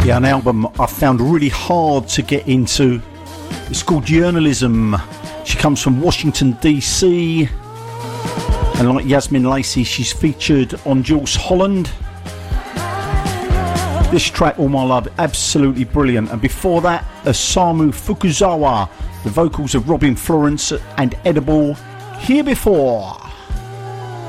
Yeah, an album I found really hard to get into. It's called Journalism. She comes from Washington, D.C. And like Yasmin Lacey, she's featured on Jules Holland. This track, All My Love, absolutely brilliant. And before that, Osamu Fukuzawa, the vocals of Robin Florence and Edible, Here Before.